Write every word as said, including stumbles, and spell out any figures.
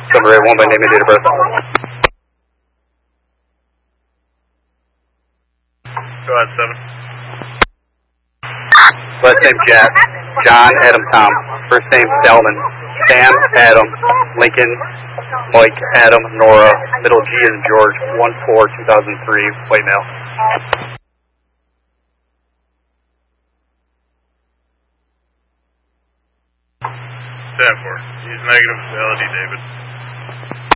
Number eight one by name and date of birth. Go ahead, seven. Last name Jack, John Adam Tom. First name Salmon, Sam Adam, Lincoln, Mike Adam, Nora. Middle G is George, one four two thousand three, white male. ten four. Use negative fidelity, David.